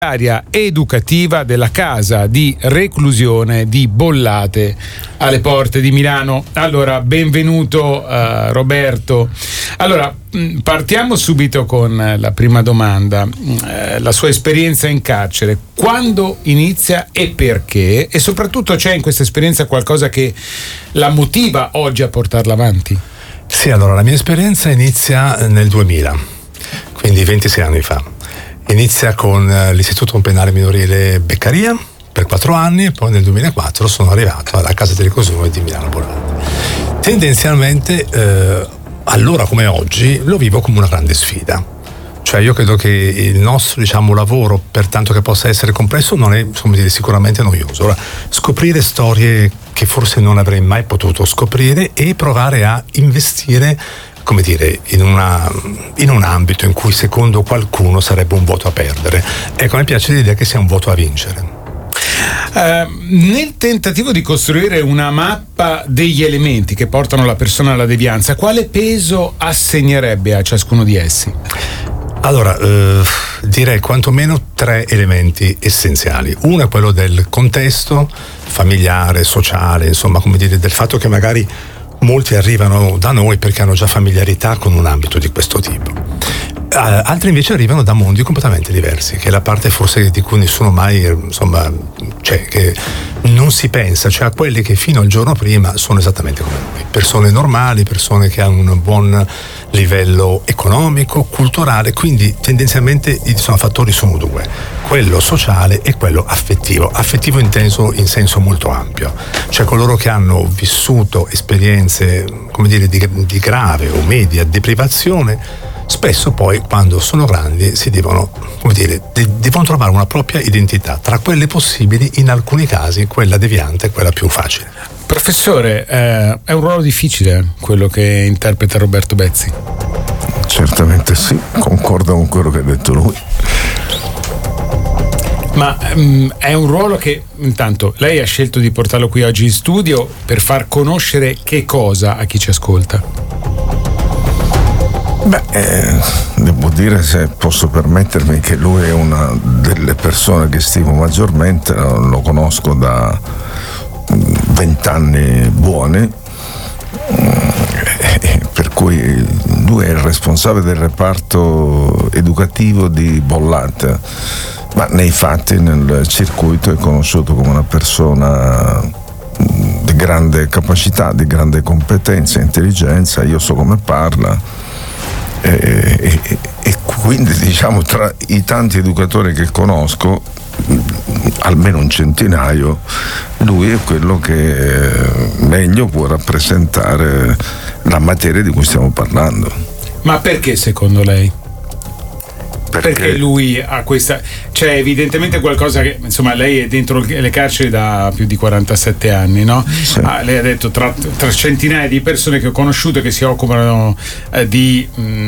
Area educativa della casa di reclusione di Bollate alle porte di Milano. Allora, benvenuto Roberto. Allora, partiamo subito con la prima domanda. La sua esperienza in carcere, quando inizia e perché? E soprattutto c'è in questa esperienza qualcosa che la motiva oggi a portarla avanti? Sì, allora la mia esperienza inizia nel 2000, quindi 26 anni fa. Inizia con l'Istituto Penale Minorile Beccaria per 4 anni e poi nel 2004 sono arrivato alla casa di reclusione di Milano Bollate. Tendenzialmente, allora come oggi, lo vivo come una grande sfida. Cioè io credo che il nostro, lavoro, per tanto che possa essere complesso, non è, sicuramente noioso. Ora, scoprire storie che forse non avrei mai potuto scoprire e provare a investire in un ambito in cui secondo qualcuno sarebbe un voto a perdere. Ecco, mi piace l'idea che sia un voto a vincere. Nel tentativo di costruire una mappa degli elementi che portano la persona alla devianza, quale peso assegnerebbe a ciascuno di essi? Allora, direi quantomeno 3 elementi essenziali. Uno è quello del contesto familiare, sociale, del fatto che magari molti arrivano da noi perché hanno già familiarità con un ambito di questo tipo. Altri invece arrivano da mondi completamente diversi, che è la parte forse di cui nessuno mai, che non si pensa, cioè a quelli che fino al giorno prima sono esattamente come noi. Persone normali, persone che hanno un buon livello economico, culturale, quindi tendenzialmente i fattori sono 2, quello sociale e quello affettivo. Affettivo inteso in senso molto ampio, cioè coloro che hanno vissuto esperienze, di grave o media deprivazione. Spesso poi quando sono grandi si devono trovare una propria identità, tra quelle possibili, in alcuni casi quella deviante è quella più facile. Professore, è un ruolo difficile quello che interpreta Roberto Bezzi? Certamente sì, concordo con quello che ha detto lui. Ma è un ruolo che, intanto, lei ha scelto di portarlo qui oggi in studio per far conoscere che cosa a chi ci ascolta? Devo dire, se posso permettermi, che lui è una delle persone che stimo maggiormente. Lo conosco da 20 anni buoni, per cui lui è il responsabile del reparto educativo di Bollate, ma nei fatti, nel circuito, è conosciuto come una persona di grande capacità, di grande competenza, intelligenza. Io so come parla. E quindi tra i tanti educatori che conosco, almeno un centinaio, lui è quello che meglio può rappresentare la materia di cui stiamo parlando. Ma perché secondo lei? Perché lui ha questa, c'è evidentemente qualcosa che, lei è dentro le carceri da più di 47 anni, no? Sì. Lei ha detto tra centinaia di persone che ho conosciuto che si occupano di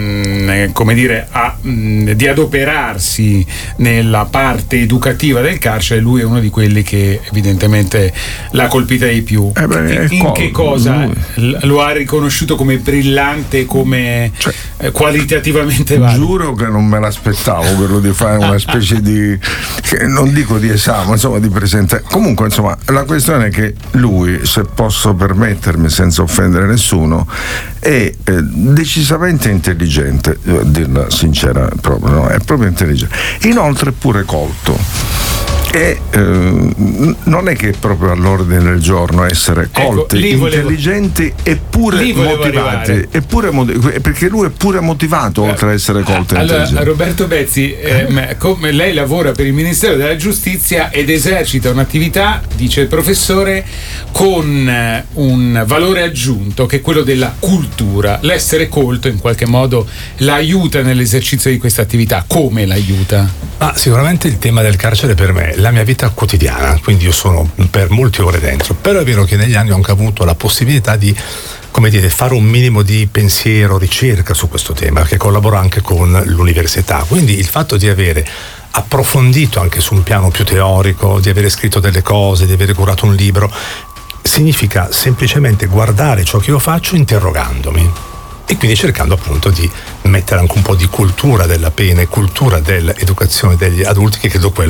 adoperarsi nella parte educativa del carcere, lui è uno di quelli che evidentemente l'ha colpita di più. In che cosa lo ha riconosciuto come brillante, come qualitativamente valido? Giuro che non me l'aspettavo quello di fare una specie di, non dico di esame, di presentazione. Comunque, la questione è che lui, se posso permettermi senza offendere nessuno, è decisamente intelligente, a dirla sincera, è proprio intelligente. Inoltre pure colto. E non è che è proprio all'ordine del giorno essere colti, intelligenti e pure motivati, perché lui è pure motivato oltre ad essere colto e intelligente. Allora, Roberto Bezzi, come lei lavora per il Ministero della Giustizia ed esercita un'attività, dice il professore, con un valore aggiunto che è quello della cultura. L'essere colto in qualche modo l'aiuta nell'esercizio di questa attività. Come l'aiuta? Sicuramente il tema del carcere per me la mia vita quotidiana, quindi io sono per molte ore dentro, però è vero che negli anni ho anche avuto la possibilità di fare un minimo di pensiero, ricerca su questo tema, che collaboro anche con l'università, quindi il fatto di avere approfondito anche su un piano più teorico, di avere scritto delle cose, di avere curato un libro, significa semplicemente guardare ciò che io faccio interrogandomi. e quindi cercando appunto di mettere anche un po' di cultura della pena e cultura dell'educazione degli adulti, che credo quello